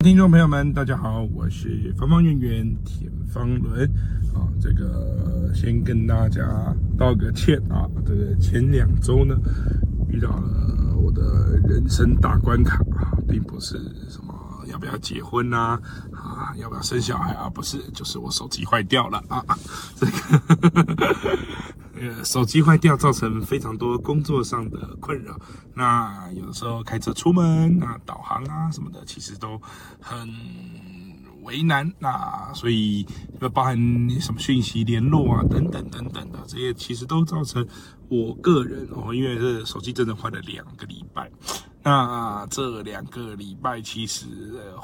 听众朋友们，大家好，我是方方圆圆田方伦啊。这个先跟大家道个歉啊，这个前2周呢遇到了我的人生大关卡啊，并不是什么要不要结婚啊，要不要生小孩啊，不是，就是我手机坏掉了啊，这个手机坏掉造成非常多工作上的困扰。那有的时候开车出门，那导航啊什么的，其实都很为难。那所以包含什么讯息联络啊等等等等的，这些其实都造成我个人因为这手机真的坏了2个礼拜。那这2个礼拜其实